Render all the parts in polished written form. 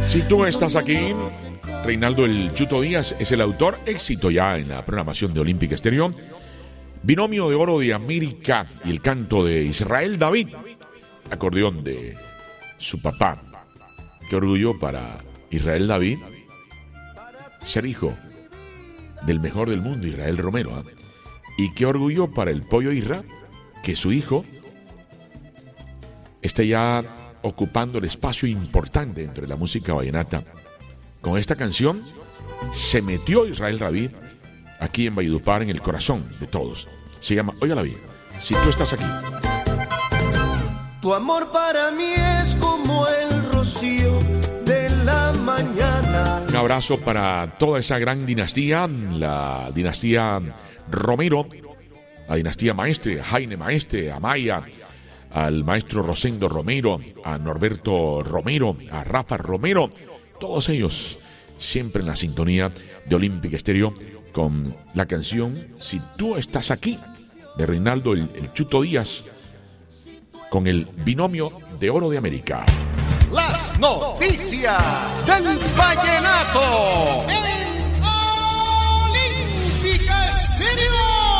Si tú estás aquí, Reinaldo El Chuto Díaz es el autor, éxito ya en la programación de Olímpica Estéreo. Binomio de Oro de América y el canto de Israel David, acordeón de su papá. Qué orgullo para Israel David ser hijo del mejor del mundo, Israel Romero, ¿eh? Y qué orgullo para el Pollo Isra que su hijo esté ya ocupando el espacio importante dentro de la música vallenata. Con esta canción se metió Israel David aquí en Valledupar, en el corazón de todos. Se llama, óigala bien, Si tú estás aquí. Tu amor para mí es como el rocío de la mañana. Un abrazo para toda esa gran dinastía, la dinastía Romero, la dinastía Maestre, Jaime Maestre, Amaya, al maestro Rosendo Romero, a Norberto Romero, a Rafa Romero, todos ellos siempre en la sintonía de Olímpica Estéreo con la canción Si tú estás aquí, de Reinaldo el Chuto Díaz, con el binomio de Oro de América. Las noticias del vallenato en Olímpica Estéreo.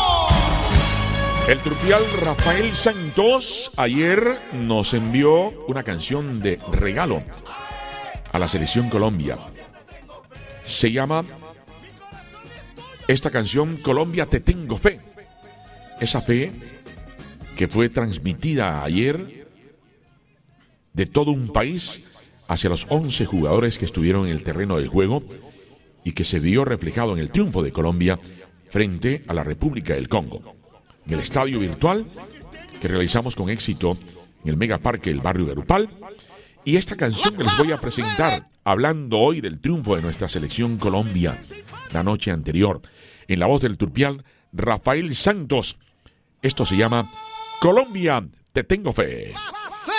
El trupial Rafael Santos ayer nos envió una canción de regalo a la Selección Colombia. Se llama esta canción Colombia Te Tengo Fe. Esa fe que fue transmitida ayer de todo un país hacia los 11 jugadores que estuvieron en el terreno del juego y que se vio reflejado en el triunfo de Colombia frente a la República del Congo. En el estadio virtual que realizamos con éxito en el Megaparque del barrio Garupal. Y esta canción que les voy a presentar, hablando hoy del triunfo de nuestra selección Colombia la noche anterior, en la voz del turpial Rafael Santos. Esto se llama Colombia, Te Tengo Fe.